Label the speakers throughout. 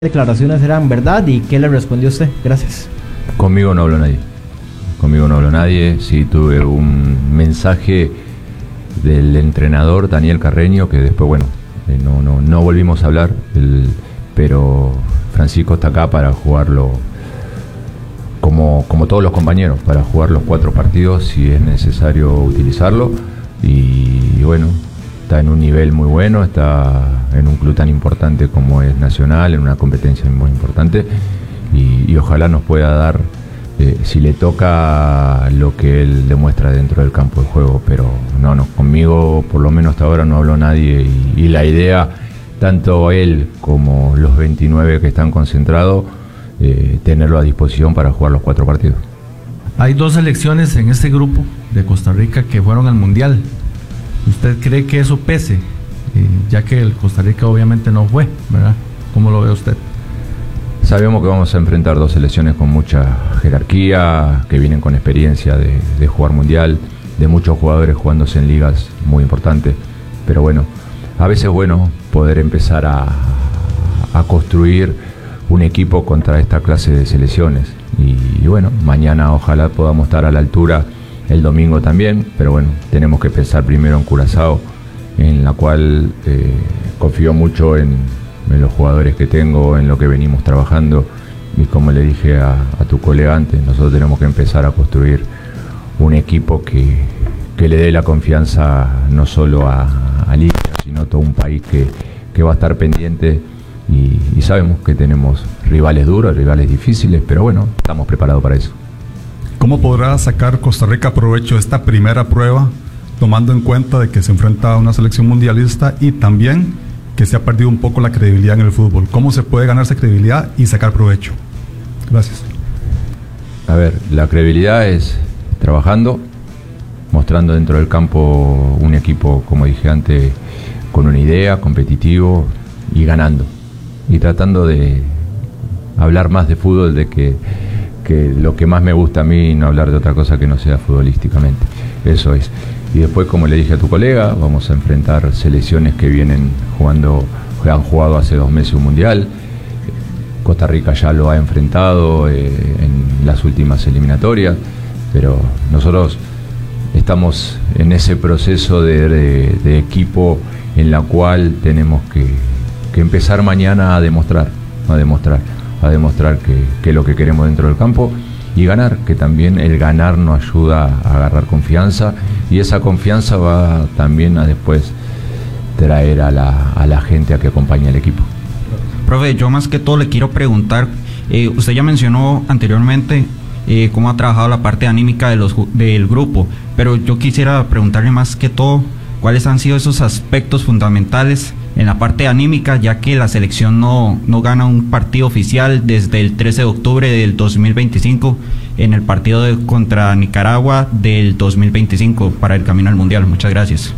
Speaker 1: declaraciones eran verdad y qué le respondió usted. Gracias.
Speaker 2: Conmigo no habló nadie. Conmigo no habló nadie. Sí tuve un mensaje del entrenador Daniel Carreño que después, bueno, no volvimos a hablar, pero Francisco está acá para jugarlo como todos los compañeros, para jugar los 4 partidos si es necesario utilizarlo. Y bueno, está en un nivel muy bueno, está en un club tan importante como es Nacional, en una competencia muy importante, y ojalá nos pueda dar, si le toca, lo que él demuestra dentro del campo de juego. Pero no, conmigo por lo menos hasta ahora no habló nadie, y la idea, tanto él como los 29 que están concentrados, tenerlo a disposición para jugar los 4 partidos.
Speaker 3: Hay 2 selecciones en este grupo de Costa Rica que fueron al Mundial. ¿Usted cree que eso pese? Ya que el Costa Rica obviamente no fue, ¿verdad? ¿Cómo lo ve usted?
Speaker 2: Sabemos que vamos a enfrentar 2 selecciones con mucha jerarquía, que vienen con experiencia de jugar Mundial, de muchos jugadores jugándose en ligas muy importantes. Pero bueno, a veces es bueno poder empezar a construir un equipo contra esta clase de selecciones. Y bueno, mañana ojalá podamos estar a la altura, el domingo también, pero bueno, tenemos que pensar primero en Curazao, en la cual confío mucho en los jugadores que tengo, en lo que venimos trabajando, y como le dije a tu colega antes, nosotros tenemos que empezar a construir un equipo que le dé la confianza no solo a Liga, sino a todo un país que va a estar pendiente, y sabemos que tenemos rivales duros, rivales difíciles, pero bueno, estamos preparados para eso.
Speaker 4: ¿Cómo podrá sacar Costa Rica provecho de esta primera prueba, tomando en cuenta de que se enfrenta a una selección mundialista y también que se ha perdido un poco la credibilidad en el fútbol? ¿Cómo se puede ganarse credibilidad y sacar provecho? Gracias.
Speaker 2: A ver, la credibilidad es trabajando, mostrando dentro del campo un equipo, como dije antes, con una idea, competitivo y ganando. Y tratando de hablar más de fútbol, de que lo que más me gusta a mí, no hablar de otra cosa que no sea futbolísticamente. Eso es. Y después, como le dije a tu colega, vamos a enfrentar selecciones que han jugado hace 2 meses un mundial. Costa Rica ya lo ha enfrentado en las últimas eliminatorias, pero nosotros estamos en ese proceso de equipo en la cual tenemos que empezar mañana a demostrar que lo que queremos dentro del campo y ganar, que también el ganar nos ayuda a agarrar confianza, y esa confianza va también a después traer a la gente a que acompañe al equipo.
Speaker 5: Profe, yo más que todo le quiero preguntar, usted ya mencionó anteriormente cómo ha trabajado la parte anímica del grupo, pero yo quisiera preguntarle más que todo cuáles han sido esos aspectos fundamentales en la parte anímica, ya que la selección no gana un partido oficial desde el 13 de octubre del 2025 en el partido contra Nicaragua del 2025 para el camino al Mundial. Muchas gracias.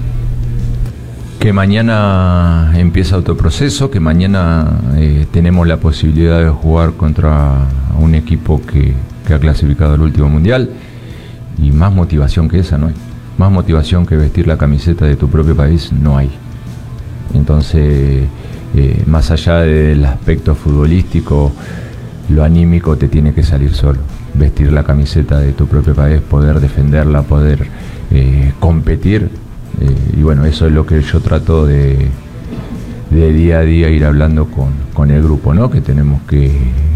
Speaker 2: Que mañana empieza otro proceso, que mañana tenemos la posibilidad de jugar contra un equipo que ha clasificado al último Mundial, y más motivación que esa no hay. Más motivación que vestir la camiseta de tu propio país no hay. Entonces, más allá del aspecto futbolístico, lo anímico te tiene que salir solo. Vestir la camiseta de tu propio país, poder defenderla, poder competir. Y bueno, eso es lo que yo trato de día a día ir hablando con el grupo, ¿no? Que tenemos que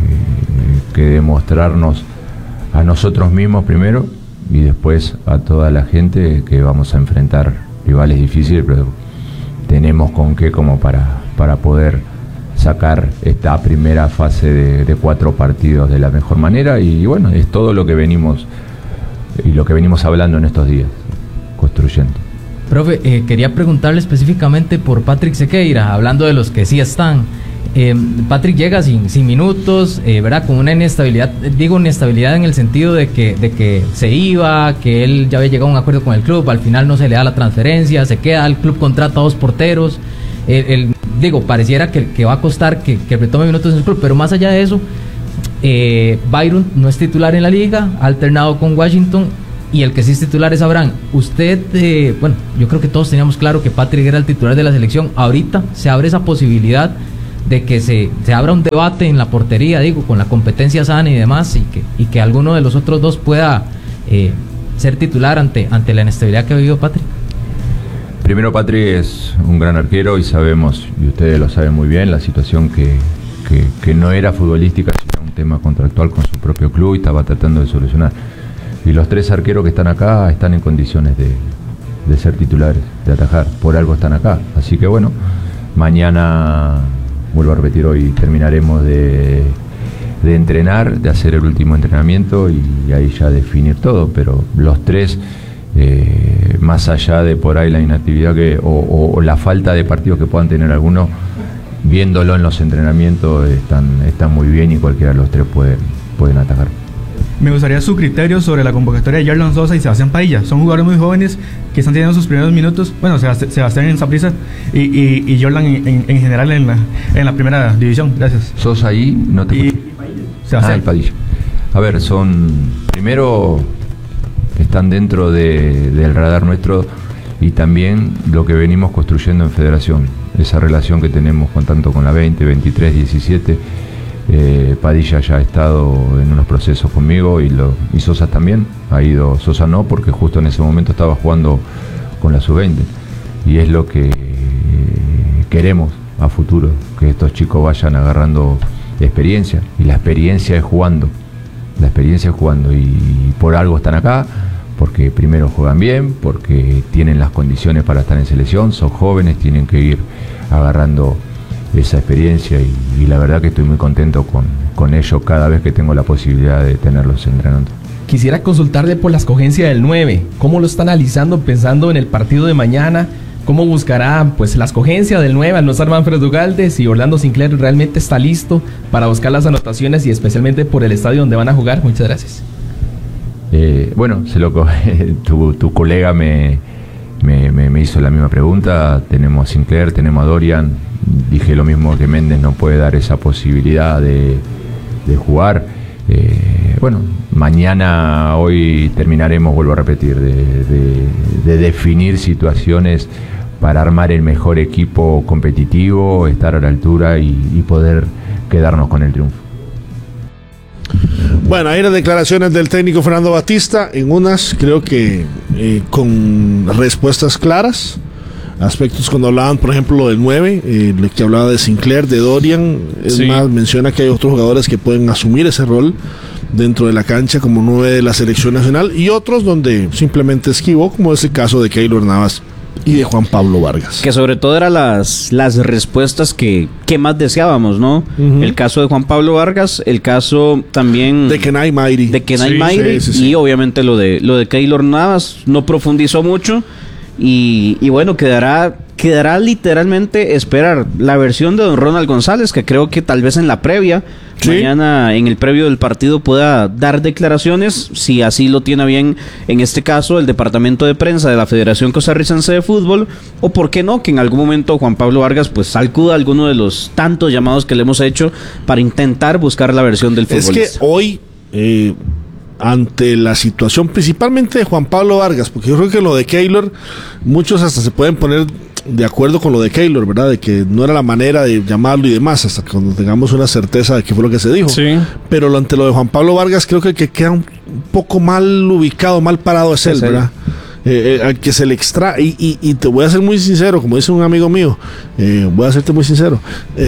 Speaker 2: demostrarnos a nosotros mismos primero, y después a toda la gente que vamos a enfrentar rivales difíciles, pero tenemos con qué como para poder sacar esta primera fase de 4 partidos de la mejor manera. Y bueno, es todo lo que venimos hablando en estos días, construyendo.
Speaker 6: Profe, quería preguntarle específicamente por Patrick Sequeira, hablando de los que sí están. Patrick llega sin minutos, ¿verdad? Con una inestabilidad en el sentido de que se iba, que él ya había llegado a un acuerdo con el club, al final no se le da la transferencia, se queda, el club contrata a 2 porteros, pareciera que va a costar que retome minutos en el club, pero más allá de eso, Byron no es titular en la liga, ha alternado con Washington, y el que sí es titular es Abraham. Usted, yo creo que todos teníamos claro que Patrick era el titular de la selección. Ahorita se abre esa posibilidad de que se abra un debate en la portería, digo, con la competencia sana y demás, y que alguno de los otros dos pueda ser titular ante la inestabilidad que ha vivido Patri?
Speaker 2: Primero, Patri es un gran arquero y sabemos, y ustedes lo saben muy bien, la situación que no era futbolística, sino un tema contractual con su propio club y estaba tratando de solucionar. Y los 3 arqueros que están acá están en condiciones de ser titulares, de atajar, por algo están acá. Así que bueno, mañana, vuelvo a repetir, hoy terminaremos de entrenar, de hacer el último entrenamiento y ahí ya definir todo, pero los 3... más allá de por ahí la inactividad o la falta de partidos que puedan tener algunos, viéndolo en los entrenamientos están muy bien y cualquiera de los 3 pueden atacar.
Speaker 7: Me gustaría su criterio sobre la convocatoria de Yarlon Sosa y Sebastián Padilla. Son jugadores muy jóvenes que están teniendo sus primeros minutos. Bueno, Sebastián en Saprissa y Jordan en general en la primera división. Gracias.
Speaker 2: Sosa ahí, no te
Speaker 7: y Sebastián.
Speaker 2: y Padilla. A ver, primero están dentro del radar nuestro y también lo que venimos construyendo en Federación, esa relación que tenemos tanto con la 20, 23, 17. Padilla ya ha estado en unos procesos conmigo y Sosa también ha ido. Sosa no, porque justo en ese momento estaba jugando con la sub-20 y es lo que queremos a futuro, que estos chicos vayan agarrando experiencia, y la experiencia es jugando y por algo están acá, porque primero juegan bien, porque tienen las condiciones para estar en selección, son jóvenes, tienen que ir agarrando esa experiencia y la verdad que estoy muy contento con ellos cada vez que tengo la posibilidad de tenerlos entrenando.
Speaker 8: Quisiera consultarle por la escogencia del 9, ¿cómo lo está analizando pensando en el partido de mañana? ¿Cómo buscará pues la escogencia del 9 al no estar Manfred Ugalde? Si Orlando Sinclair realmente está listo para buscar las anotaciones y especialmente por el estadio donde van a jugar. Muchas gracias.
Speaker 2: Bueno, tu colega me hizo la misma pregunta. Tenemos a Sinclair, tenemos a Dorian. Dije lo mismo, que Méndez no puede dar esa posibilidad de jugar. Bueno, hoy terminaremos, vuelvo a repetir, de definir situaciones para armar el mejor equipo competitivo, estar a la altura y poder quedarnos con el triunfo.
Speaker 9: Bueno, ahí las declaraciones del técnico Fernando Batista, en unas creo que con respuestas claras, aspectos cuando hablaban, por ejemplo, del 9, que hablaba de Sinclair, de Dorian, es más, menciona que hay otros jugadores que pueden asumir ese rol dentro de la cancha como 9 de la selección nacional, y otros donde simplemente esquivó, como es el caso de Keylor Navas y de Juan Pablo Vargas.
Speaker 10: Que sobre todo eran las respuestas que más deseábamos, ¿no? Uh-huh. El caso de Juan Pablo Vargas, el caso también
Speaker 9: de Kenai Mairi.
Speaker 10: Y obviamente lo de Keylor Navas no profundizó mucho y bueno, quedará literalmente esperar la versión de don Ronald González, que creo que tal vez en la previa, mañana en el previo del partido pueda dar declaraciones, si así lo tiene bien, en este caso el departamento de prensa de la Federación Costarricense de Fútbol, o por qué no, que en algún momento Juan Pablo Vargas pues sacuda alguno de los tantos llamados que le hemos hecho para intentar buscar la versión del futbolista.
Speaker 9: Es que hoy ante la situación principalmente de Juan Pablo Vargas, porque yo creo que lo de Keylor, muchos hasta se pueden poner de acuerdo con lo de Keylor, ¿verdad? De que no era la manera de llamarlo y demás, hasta que cuando tengamos una certeza de qué fue lo que se dijo. Sí. Pero ante lo de Juan Pablo Vargas, creo que el que queda un poco mal ubicado, mal parado es él, ¿verdad? Al que se le extrae, y te voy a ser muy sincero, como dice un amigo mío, voy a serte muy sincero.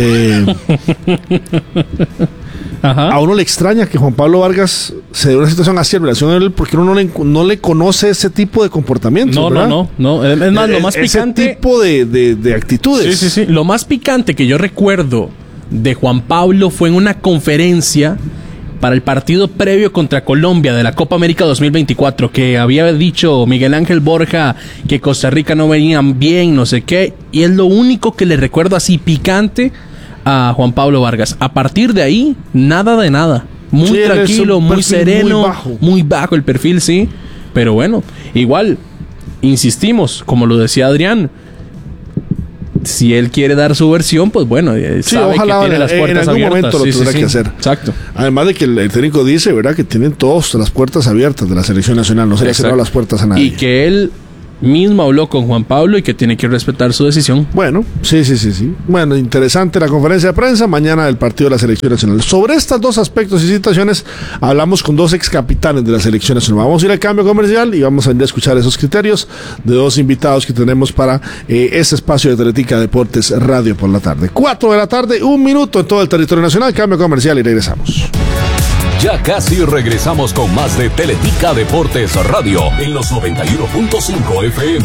Speaker 9: Ajá. A uno le extraña que Juan Pablo Vargas se dé una situación así en relación a él, porque uno no le conoce ese tipo de comportamiento.
Speaker 11: No. Es más, lo más picante.
Speaker 9: Ese tipo de actitudes.
Speaker 11: Sí. Lo más picante que yo recuerdo de Juan Pablo fue en una conferencia para el partido previo contra Colombia de la Copa América 2024, que había dicho Miguel Ángel Borja que Costa Rica no venían bien, no sé qué, y es lo único que le recuerdo así picante a Juan Pablo Vargas. A partir de ahí, nada de nada. Muy tranquilo, muy sereno, muy bajo el perfil, sí. Pero bueno, igual, insistimos, como lo decía Adrián, si él quiere dar su versión, pues bueno, sabe que tiene las puertas abiertas. En algún momento
Speaker 9: lo tendrá que hacer.
Speaker 11: Exacto.
Speaker 9: Además de que el técnico dice, ¿verdad?, que tienen todas las puertas abiertas de la selección nacional, no se le han cerrado las puertas a nadie.
Speaker 11: Y que él mismo habló con Juan Pablo y que tiene que respetar su decisión.
Speaker 9: Bueno, sí. Bueno, interesante la conferencia de prensa mañana del partido de la Selección Nacional. Sobre estos dos aspectos y situaciones hablamos con dos ex capitanes de la Selección Nacional. Vamos a ir al cambio comercial y vamos a ir a escuchar esos criterios de dos invitados que tenemos para este espacio de Teletica Deportes Radio por la tarde. 4 de la tarde, 1 minuto en todo el territorio nacional. Cambio comercial y regresamos.
Speaker 12: Ya casi regresamos con más de Teletica Deportes Radio en los 91.5 FM.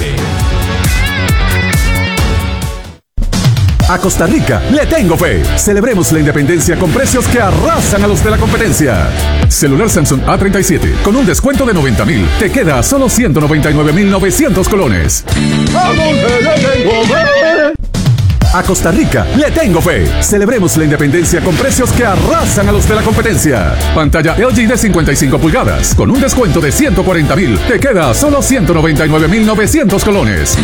Speaker 13: A Costa Rica le tengo fe. Celebremos la independencia con precios que arrasan a los de la competencia. Celular Samsung A37 con un descuento de 90,000. Te queda a solo 199,900 colones. A Costa Rica le tengo fe. Celebremos la independencia con precios que arrasan a los de la competencia. Pantalla LG de 55 pulgadas con un descuento de 140,000. Te queda a solo 199,900 colones.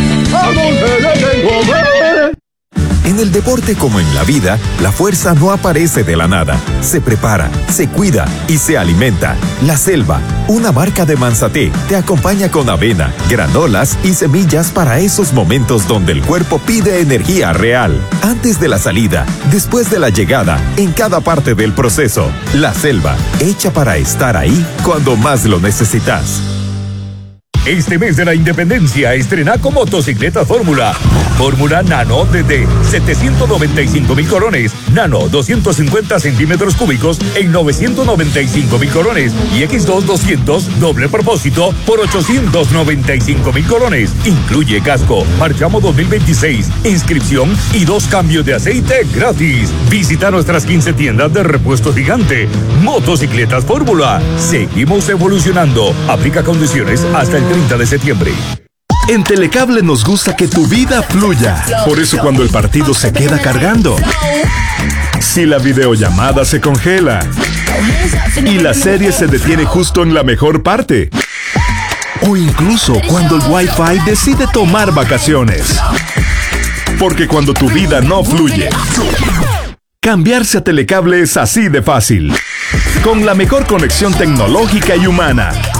Speaker 14: En el deporte como en la vida, la fuerza no aparece de la nada. Se prepara, se cuida y se alimenta. La Selva, una marca de Manzaté, te acompaña con avena, granolas y semillas para esos momentos donde el cuerpo pide energía real. Antes de la salida, después de la llegada, en cada parte del proceso. La Selva, hecha para estar ahí cuando más lo necesitas.
Speaker 15: Este mes de la Independencia estrena con motocicleta Fórmula Nano desde 795,000 colones, Nano 250 centímetros cúbicos en 995,000 colones y X2 200 doble propósito por 895,000 colones. Incluye casco, marchamo 2026, inscripción y 2 cambios de aceite gratis. Visita nuestras 15 tiendas de repuesto gigante. Motocicletas Fórmula. Seguimos evolucionando. Aplica condiciones hasta el 30 de septiembre.
Speaker 16: En Telecable nos gusta que tu vida fluya. Por eso cuando el partido se queda cargando, si la videollamada se congela y la serie se detiene justo en la mejor parte, o incluso cuando el Wi-Fi decide tomar vacaciones. Porque cuando tu vida no fluye, cambiarse a Telecable es así de fácil. Con la mejor conexión tecnológica y humana,